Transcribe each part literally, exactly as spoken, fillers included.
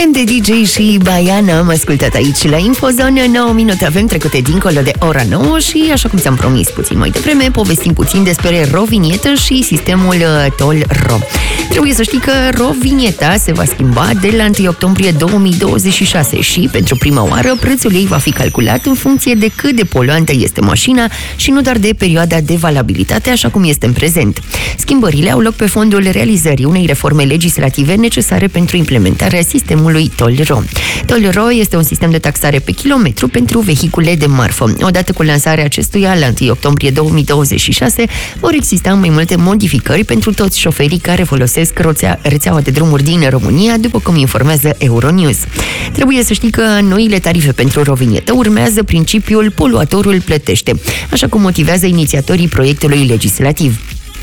M de D J și Baiana am ascultat aici la Infozone. nouă minute avem trecute dincolo de ora nouă și, așa cum ți-am promis puțin mai devreme, povestim puțin despre Rovinietă și sistemul Toll-Ro. Trebuie să știi că Rovinieta se va schimba de la întâi octombrie două mii douăzeci și șase și, pentru prima oară, prețul ei va fi calculat în funcție de cât de poluantă este mașina și nu doar de perioada de valabilitate, așa cum este în prezent. Schimbările au loc pe fondul realizării unei reforme legislative necesare pentru implementarea sistemului Toll-Ro. Toll-Ro este un sistem de taxare pe kilometru pentru vehicule de marfă. Odată cu lansarea acestuia, la întâi octombrie două mii douăzeci și șase, vor exista mai multe modificări pentru toți șoferii care folosesc rețea, rețeaua de drumuri din România, după cum informează Euronews. Trebuie să știi că noile tarife pentru Rovinietă urmează principiul poluatorul plătește, așa cum motivează inițiatorii proiectului legislativ.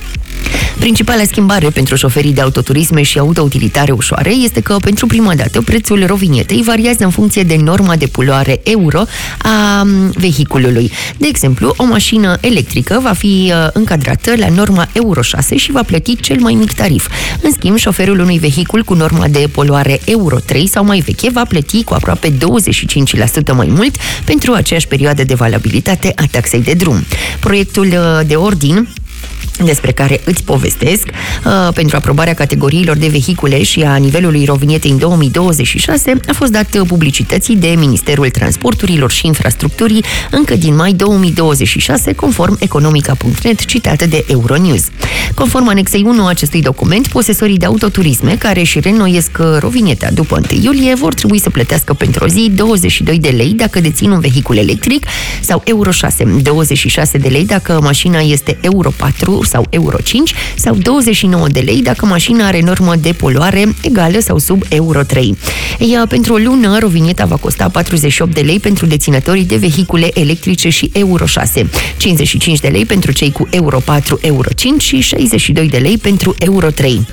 Principala schimbare pentru șoferii de autoturisme și autoutilitare ușoare este că, pentru prima dată, prețul Rovinietei variază în funcție de norma de poluare euro a vehiculului. De exemplu, o mașină electrică va fi încadrată la norma euro șase și va plăti cel mai mic tarif. În schimb, șoferul unui vehicul cu norma de poluare euro trei sau mai veche va plăti cu aproape douăzeci și cinci la sută mai mult pentru aceeași perioadă de valabilitate a taxei de drum. Proiectul de ordin despre care îți povestesc, uh, pentru aprobarea categoriilor de vehicule și a nivelului Rovinietei în două mii douăzeci și șase, a fost dat publicității de Ministerul Transporturilor și Infrastructurii încă din mai două mii douăzeci și șase, conform economica punct net, citată de Euronews. Conform anexei unu acestui document, posesorii de autoturisme care își reînnoiesc Rovinieta după întâi iulie vor trebui să plătească pentru o zi douăzeci și doi de lei dacă dețin un vehicul electric sau euro șase, douăzeci și șase de lei dacă mașina este euro patru sau euro cinci sau douăzeci și nouă de lei dacă mașina are normă de poluare egală sau sub euro trei. Ea, pentru o lună, Rovinieta va costa patruzeci și opt de lei pentru deținătorii de vehicule electrice și euro șase, cincizeci și cinci de lei pentru cei cu euro patru, euro cinci și șaizeci și doi de lei pentru euro trei.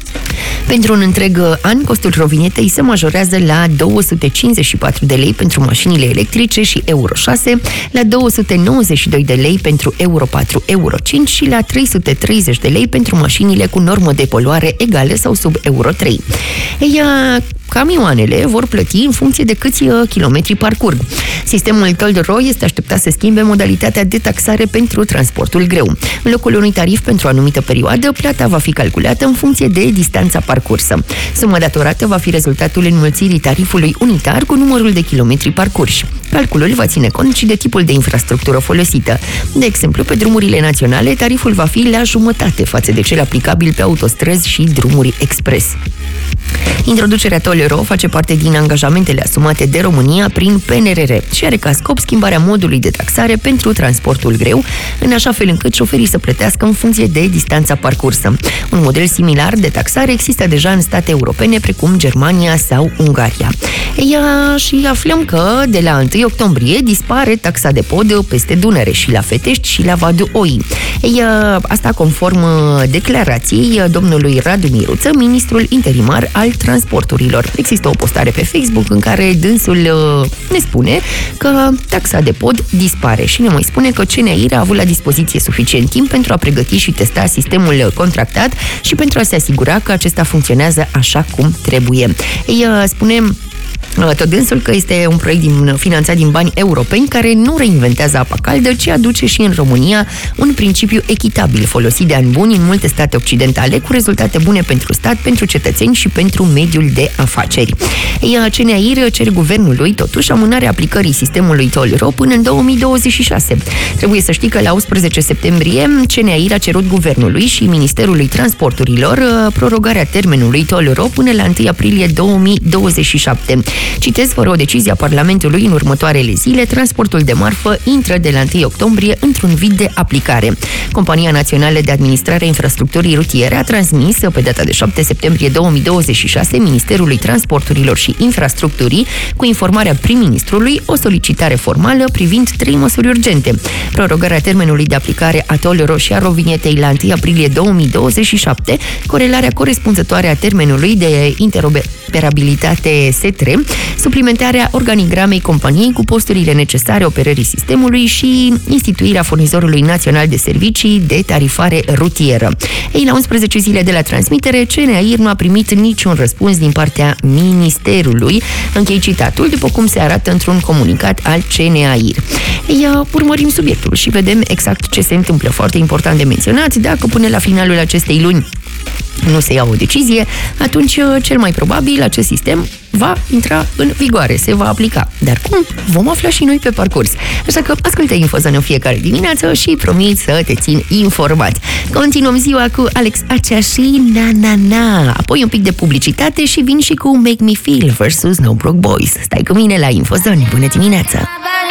Pentru un întreg an, costul Rovinietei se majorează la două sute cincizeci și patru de lei pentru mașinile electrice și euro șase, la două sute nouăzeci și doi de lei pentru euro patru, euro cinci și la trei sute treizeci de lei pentru mașinile cu normă de poluare egală sau sub euro trei. Ea, camioanele vor plăti în funcție de câți kilometri parcurg. Sistemul Toll-Ro este așteptat să schimbe modalitatea de taxare pentru transportul greu. În locul unui tarif pentru o anumită perioadă, plata va fi calculată în funcție de distanța parcursă. Suma datorată va fi rezultatul înmulțirii tarifului unitar cu numărul de kilometri parcurși. Calculul va ține cont și de tipul de infrastructură folosită. De exemplu, pe drumurile naționale, tariful va fi la jumătate față de cel aplicabil pe autostrăzi și drumuri expres. Introducerea Toll-Ro face parte din angajamentele asumate de România prin P N R R și are ca scop schimbarea modului de taxare pentru transportul greu, în așa fel încât șoferii să plătească în funcție de distanța parcursă. Un model similar de taxare există deja în state europene precum Germania sau Ungaria. Ea, și aflăm că de la întâi octombrie dispare taxa de pod peste Dunăre și la Fetești și la Vadul Oii. Ea, asta conform declarației domnului Radu Miruță, ministrul interimar al transporturilor. Există o postare pe Facebook în care dânsul ne spune că taxa de pod dispare și ne mai spune că C N A I R a avut la dispoziție suficient timp pentru a pregăti și testa sistemul contractat și pentru a se asigura că acesta funcționează așa cum trebuie. Ei spune tot dânsul că este un proiect din, finanțat din bani europeni care nu reinventează apa caldă, ci aduce și în România un principiu echitabil folosit de ani buni în multe state occidentale, cu rezultate bune pentru stat, pentru cetățeni și pentru mediul de afaceri. Ea, C N A I R cere guvernului totuși amânarea aplicării sistemului Toll-Ro până în două mii douăzeci și șase. Trebuie să știi că la unsprezece septembrie C N A I R a cerut guvernului și Ministerului Transporturilor prorogarea termenului Toll-Ro până la întâi aprilie două mii douăzeci și șapte. Citez, fără o decizie a Parlamentului în următoarele zile, transportul de marfă intră de la întâi octombrie într-un vid de aplicare. Compania Națională de Administrare a Infrastructurii Rutiere a transmis pe data de șapte septembrie două mii douăzeci și șase Ministerului Transporturilor și Infrastructurii, cu informarea prim-ministrului, o solicitare formală privind trei măsuri urgente: prorogarea termenului de aplicare a Toll-Ro și a Rovinietei la întâi aprilie două mii douăzeci și șapte, corelarea corespunzătoare a termenului de interoperabilitate S E T R E suplimentarea organigramei companiei cu posturile necesare operării sistemului și instituirea furnizorului național de servicii de tarifare rutieră. Ei, la unsprezece zile de la transmitere, C N A I R nu a primit niciun răspuns din partea Ministerului. Închei citatul, după cum se arată într-un comunicat al C N A I R. Ei, urmărim subiectul și vedem exact ce se întâmplă. Foarte important de menționat, dacă până la finalul acestei luni nu se ia o decizie, atunci cel mai probabil acest sistem va intra în vigoare, se va aplica. Dar cum? Vom afla și noi pe parcurs. Așa că ascultă Infozone în fiecare dimineață și promit să te țin informat. Continuăm ziua cu Alex Acea și Na Na Na. Apoi un pic de publicitate și vin și cu Make Me Feel versus No Broke Boys. Stai cu mine la Infozone. Bună dimineața!